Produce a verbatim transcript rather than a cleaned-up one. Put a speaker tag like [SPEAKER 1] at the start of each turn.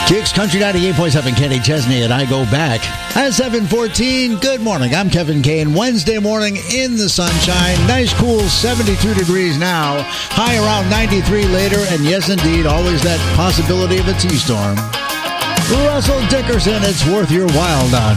[SPEAKER 1] Kicks Country ninety-eight point seven, Kenny Chesney, and I go back. At seven fourteen, good morning. I'm Kevin Kane. Wednesday morning in the sunshine. Nice, cool seventy-two degrees now. High around ninety-three later. And yes, indeed, always that possibility of a T-storm. Russell Dickerson, it's worth your while down